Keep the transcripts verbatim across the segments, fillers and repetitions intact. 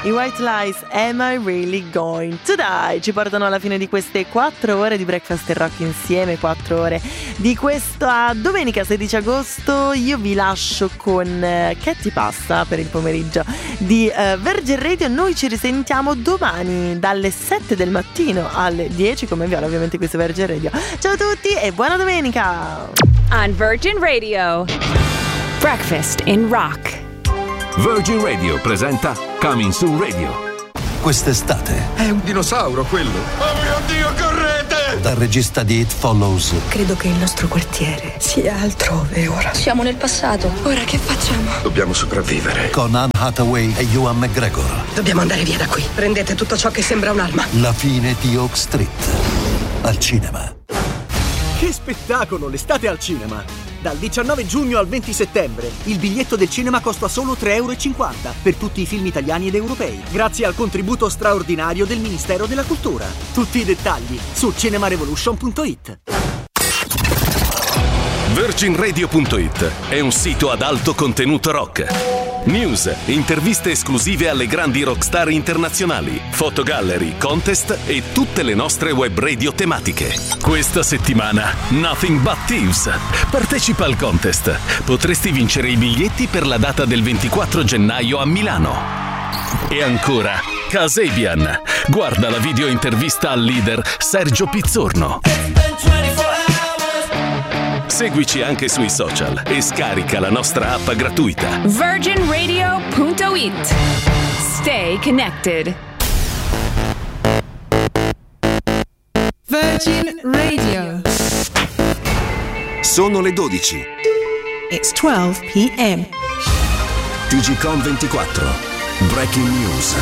I White Lies, Am I Really Going to Die? Ci portano alla fine di queste quattro ore di Breakfast e Rock insieme, quattro ore di questa domenica sedici agosto. Io vi lascio con uh, Che ti passa per il pomeriggio di uh, Virgin Radio. Noi ci risentiamo domani dalle sette del mattino alle dieci come Viola, ovviamente questo è Virgin Radio. Ciao a tutti e buona domenica! On Virgin Radio, Breakfast in Rock. Virgin Radio presenta Coming Soon Radio. Quest'estate è un dinosauro quello. Oh mio Dio, correte! Dal regista di It Follows. Credo che il nostro quartiere sia altrove ora. Siamo nel passato. Ora che facciamo? Dobbiamo sopravvivere. Con Anne Hathaway e Ewan McGregor. Dobbiamo andare via da qui. Prendete tutto ciò che sembra un'arma. La fine di Oak Street. Al cinema. Che spettacolo l'estate al cinema! Dal diciannove giugno al venti settembre il biglietto del cinema costa solo tre e cinquanta euro per tutti i film italiani ed europei, grazie al contributo straordinario del Ministero della Cultura. Tutti i dettagli su cinemarevolution punto it. Virgin Radio punto it è un sito ad alto contenuto rock. News, interviste esclusive alle grandi rockstar internazionali, fotogallery, contest e tutte le nostre web radio tematiche. Questa settimana Nothing But Thieves. Partecipa al contest. Potresti vincere i biglietti per la data del ventiquattro gennaio a Milano. E ancora Kasabian. Guarda la video intervista al leader Sergio Pizzorno. Seguici anche sui social e scarica la nostra app gratuita. Virgin Radio punto it. Stay connected. Virgin Radio. Sono le dodici. It's twelve p.m. T G Com ventiquattro. Breaking News.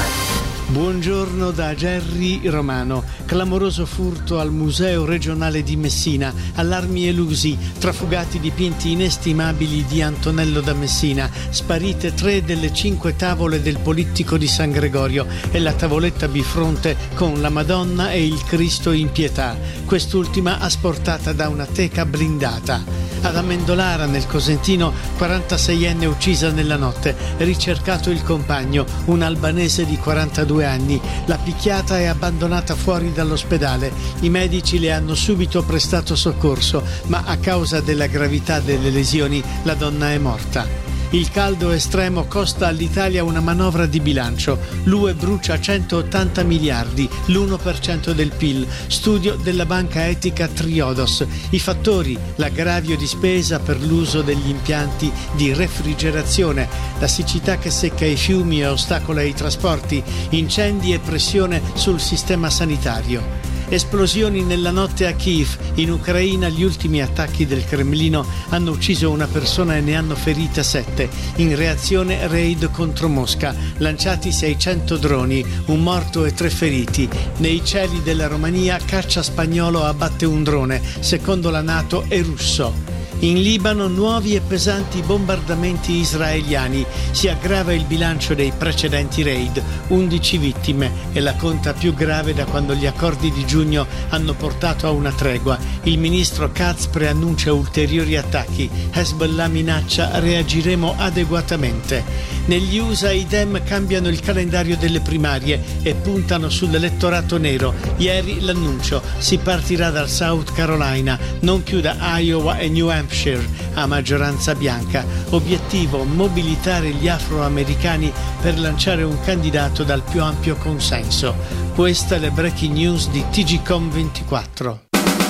Buongiorno da Gerry Romano. Clamoroso furto al Museo regionale di Messina. Allarmi elusi. Trafugati dipinti inestimabili di Antonello da Messina. Sparite tre delle cinque tavole del Polittico di San Gregorio e la tavoletta bifronte con la Madonna e il Cristo in pietà. Quest'ultima asportata da una teca blindata. Ad Amendolara, nel Cosentino, quarantaseienne uccisa nella notte. Ricercato il compagno, un albanese di quarantadue anni. La picchiata è abbandonata fuori dall'ospedale. I medici le hanno subito prestato soccorso, ma a causa della gravità delle lesioni la donna è morta. Il caldo estremo costa all'Italia una manovra di bilancio. L'U E brucia centottanta miliardi, l'uno per cento del P I L. Studio della banca etica Triodos. I fattori: l'aggravio di spesa per l'uso degli impianti di refrigerazione, la siccità che secca i fiumi e ostacola i trasporti, incendi e pressione sul sistema sanitario. Esplosioni nella notte a Kiev. In Ucraina gli ultimi attacchi del Cremlino hanno ucciso una persona e ne hanno ferite sette. In reazione raid contro Mosca. Lanciati seicento droni, un morto e tre feriti. Nei cieli della Romania caccia spagnolo abbatte un drone. Secondo la NATO è russo. In Libano nuovi e pesanti bombardamenti israeliani. Si aggrava il bilancio dei precedenti raid, undici vittime, e la conta più grave da quando gli accordi di giugno hanno portato a una tregua. Il ministro Katz preannuncia ulteriori attacchi. Hezbollah minaccia: reagiremo adeguatamente. Negli U S A i Dem cambiano il calendario delle primarie e puntano sull'elettorato nero. Ieri l'annuncio: si partirà dal South Carolina, non più da Iowa e New Hampshire, a maggioranza bianca. Obiettivo: mobilitare gli afroamericani per lanciare un candidato dal più ampio consenso. Questa è la breaking news di T G Com ventiquattro.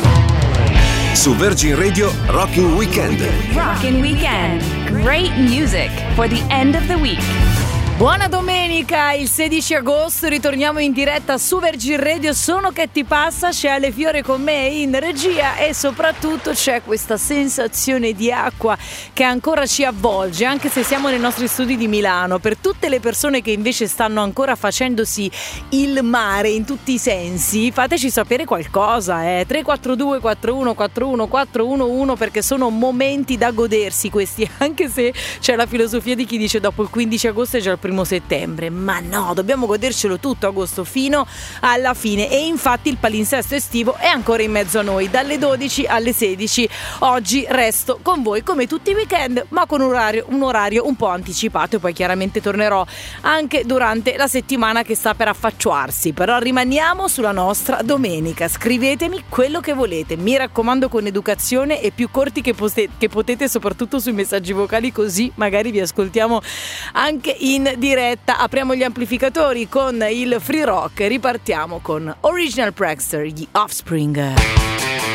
Su Virgin Radio, Rockin' Weekend. Rockin' Weekend. Great music for the end of the week. Buona domenica, il sedici agosto ritorniamo in diretta su Virgin Radio. Sono Che ti passa, c'è Ale Fiore con me in regia e soprattutto c'è questa sensazione di acqua che ancora ci avvolge, anche se siamo nei nostri studi di Milano. Per tutte le persone che invece stanno ancora facendosi il mare in tutti i sensi, fateci sapere qualcosa, eh. tre quattro due quattro uno quattro uno quattro uno uno, perché sono momenti da godersi questi, anche se c'è la filosofia di chi dice dopo il quindici agosto è già il primo primo settembre, ma no, dobbiamo godercelo tutto agosto fino alla fine, e infatti il palinsesto estivo è ancora in mezzo a noi dalle dodici alle sedici. Oggi resto con voi come tutti i weekend, ma con un orario, un orario un po' anticipato, e poi chiaramente tornerò anche durante la settimana che sta per affacciarsi. Però rimaniamo sulla nostra domenica. Scrivetemi quello che volete, mi raccomando con educazione e più corti che, poste- che potete, soprattutto sui messaggi vocali, così magari vi ascoltiamo anche in diretta. Apriamo gli amplificatori con il free rock e ripartiamo con Original Prankster, gli Offspring.